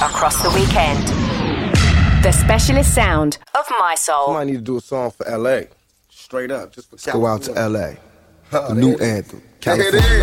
across the weekend. The specialist sound of My Soul. Somebody need to do a song for L.A. Straight up, just for Let's go out to L.A. Oh, The new anthem, There it California.